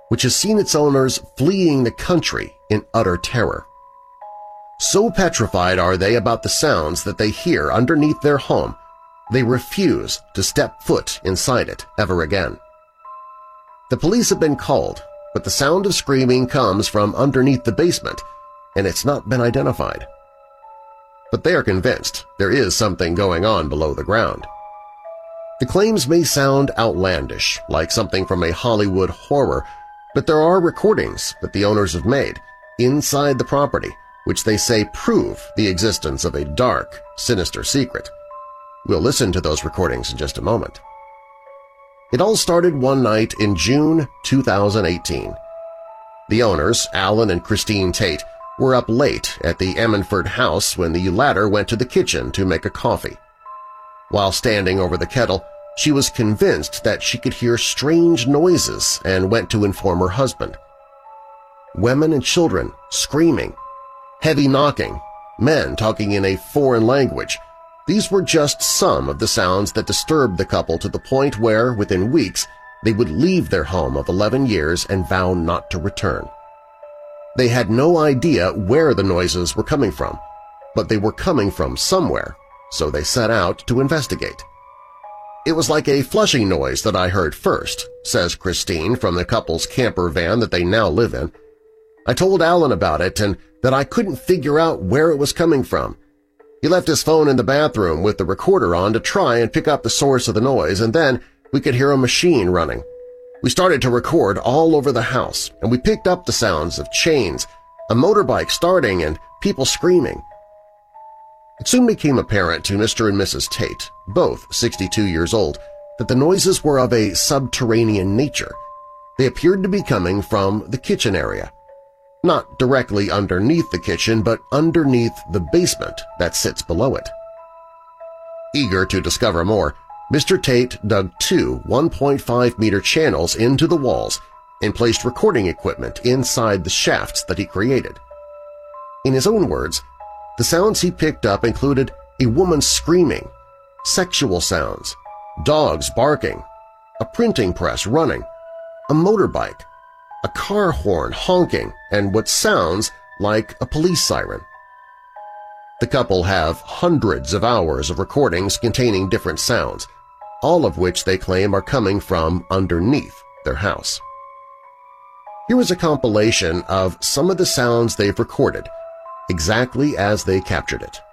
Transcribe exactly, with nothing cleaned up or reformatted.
which has seen its owners fleeing the country in utter terror. So petrified are they about the sounds that they hear underneath their home, they refuse to step foot inside it ever again. The police have been called, but the sound of screaming comes from underneath the basement, and it's not been identified. But they are convinced there is something going on below the ground. The claims may sound outlandish, like something from a Hollywood horror, but there are recordings that the owners have made inside the property which they say prove the existence of a dark, sinister secret. We'll listen to those recordings in just a moment. It all started one night in June two thousand eighteen. The owners, Alan and Christine Tate, were up late at the Ammanford house when the latter went to the kitchen to make a coffee. While standing over the kettle, she was convinced that she could hear strange noises and went to inform her husband. Women and children screaming, heavy knocking, men talking in a foreign language – these were just some of the sounds that disturbed the couple to the point where, within weeks, they would leave their home of eleven years and vow not to return. They had no idea where the noises were coming from, but they were coming from somewhere, so they set out to investigate. "It was like a flushing noise that I heard first," says Christine from the couple's camper van that they now live in. "I told Alan about it and that I couldn't figure out where it was coming from. He left his phone in the bathroom with the recorder on to try and pick up the source of the noise, and then we could hear a machine running. We started to record all over the house, and we picked up the sounds of chains, a motorbike starting, and people screaming." It soon became apparent to Mister and Missus Tate, both sixty-two years old, that the noises were of a subterranean nature. They appeared to be coming from the kitchen area. Not directly underneath the kitchen, but underneath the basement that sits below it. Eager to discover more, Mister Tate dug two one point five meter channels into the walls and placed recording equipment inside the shafts that he created. In his own words, the sounds he picked up included a woman screaming, sexual sounds, dogs barking, a printing press running, a motorbike, a car horn honking, and what sounds like a police siren. The couple have hundreds of hours of recordings containing different sounds, all of which they claim are coming from underneath their house. Here is a compilation of some of the sounds they've recorded, exactly as they captured it.